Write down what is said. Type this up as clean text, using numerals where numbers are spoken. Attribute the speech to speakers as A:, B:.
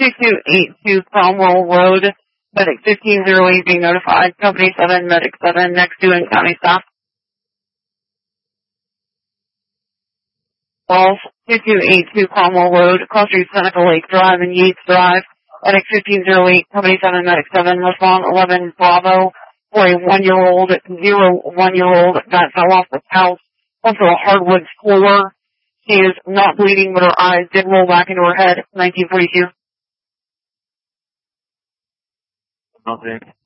A: 2282 Cromwell Road, Medic 1508 being notified. Company 7, Medic 7, next to in county staff. Falls, 2282 Cromwell Road, Cross Street, Seneca Lake Drive, and Yates Drive. Medic 1508, Company 7, Medic 7, respond 11 Bravo for a 1-year-old that fell off the house onto a hardwood floor. She is not bleeding, but her eyes did roll back into her head. 1942.
B: Nothing.